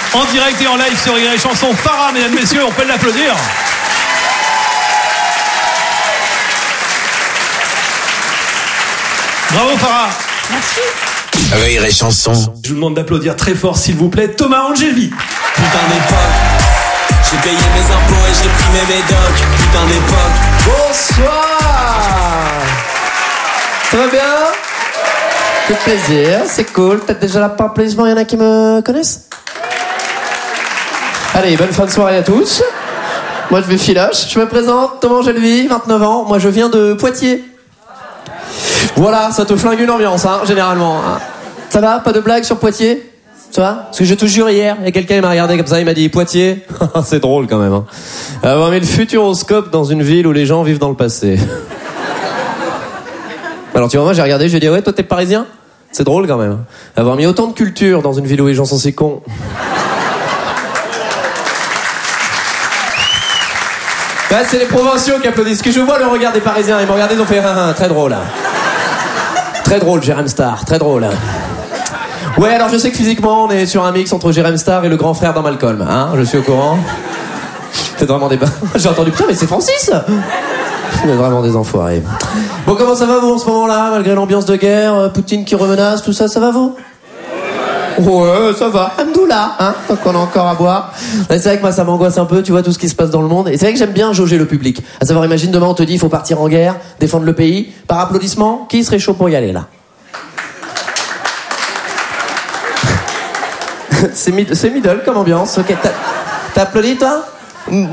En direct et en live sur Rire et Chanson. Farah, mesdames, messieurs, on peut l'applaudir. Bravo Farah. Merci. Rire et Chanson. Je vous demande d'applaudir très fort, s'il vous plaît, Thomas Angelvi. Putain d'époque, j'ai payé mes impôts et j'ai primé mes docs. Putain d'époque. Bonsoir. Ça va bien? Fait plaisir, c'est cool. Peut-être déjà là par applaudissement, il y en a qui me connaissent? Allez, bonne fin de soirée à tous. Moi je vais filoche. Je me présente, Thomas Angelvi, 29 ans. Moi je viens de Poitiers. Voilà, ça te flingue une ambiance, hein, généralement. Hein. Ça va? Pas de blague sur Poitiers? Ça va? Parce que je te jure, hier, il y a quelqu'un qui m'a regardé comme ça, il m'a dit Poitiers. C'est drôle quand même. Hein. Avoir mis le futuroscope dans une ville où les gens vivent dans le passé. Alors tu vois, moi j'ai regardé, j'ai dit ouais, toi t'es parisien? C'est drôle quand même. Avoir mis autant de culture dans une ville où les gens sont si cons. Ouais, c'est les provinciaux qui applaudissent. Que je vois le regard des Parisiens, ils m'ont regardé, ils ont fait très drôle. Très drôle, Jérém Star, très drôle. Ouais, alors je sais que physiquement, on est sur un mix entre Jérém Star et le grand frère dans Malcolm, hein, je suis au courant. C'est vraiment des... J'ai entendu, putain, mais c'est Francis. On est vraiment des enfoirés. Bon, comment ça va, vous, en ce moment-là, malgré l'ambiance de guerre, Poutine qui remenace, tout ça, ça va, vous? Ouais, ça va. Hamdoullah, hein, tant qu'on a encore à boire. C'est vrai que moi, ça m'angoisse un peu, tu vois, tout ce qui se passe dans le monde. Et c'est vrai que j'aime bien jauger le public. À savoir, imagine, demain, on te dit, il faut partir en guerre, défendre le pays. Par applaudissement, qui serait chaud pour y aller, là? C'est middle comme ambiance. Ok, t'as applaudi, toi?